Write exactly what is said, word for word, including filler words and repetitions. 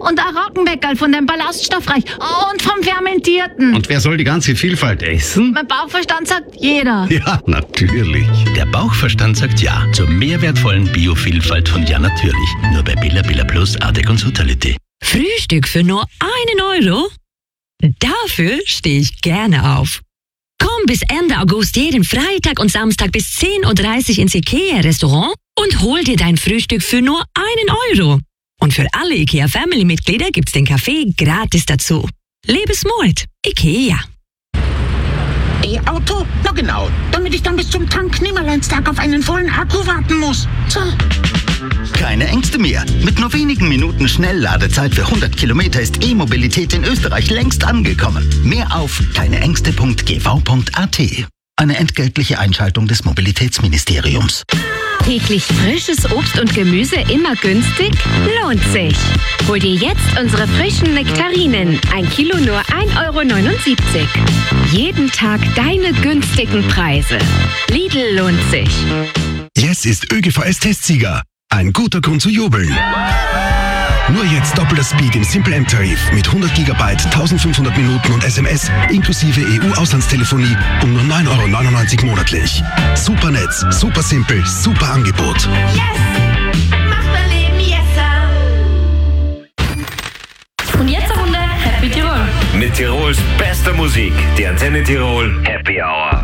Und ein Roggenweckerl von dem Ballaststoffreich und vom Fermentierten. Und wer soll die ganze Vielfalt essen? Mein Bauchverstand sagt jeder. Ja, natürlich. Der Bauchverstand sagt ja zur mehrwertvollen Biovielfalt von Ja Natürlich. Nur bei Billa Billa Plus, Arte und Sutality. Frühstück für nur einen Euro? Dafür stehe ich gerne auf. Komm bis Ende August jeden Freitag und Samstag bis zehn Uhr dreißig ins IKEA-Restaurant und hol dir dein Frühstück für nur einen Euro. Und für alle IKEA-Family-Mitglieder gibt's den Kaffee gratis dazu. Lebensmut. IKEA. E-Auto? Na genau, damit ich dann bis zum Tank-Nimmerleinstag auf einen vollen Akku warten muss. So. Keine Ängste mehr. Mit nur wenigen Minuten Schnellladezeit für hundert Kilometer ist E-Mobilität in Österreich längst angekommen. Mehr auf keineängste punkt g v punkt a t. Eine entgeltliche Einschaltung des Mobilitätsministeriums. Täglich frisches Obst und Gemüse immer günstig? Lohnt sich. Hol dir jetzt unsere frischen Nektarinen. Ein Kilo nur ein Euro neunundsiebzig. Jeden Tag deine günstigen Preise. Lidl lohnt sich. Jetzt ist ÖGVS-Testsieger. Ein guter Grund zu jubeln. Nur jetzt doppelter Speed im Simple M-Tarif mit hundert Gigabyte, eintausendfünfhundert Minuten und S M S inklusive E U-Auslandstelefonie um nur neun Euro neunundneunzig monatlich. Super Netz, super simpel, super Angebot. Yes! Macht dein Leben yesser! Und jetzt eine Runde Happy Tirol. Mit Tirols bester Musik, die Antenne Tirol Happy Hour.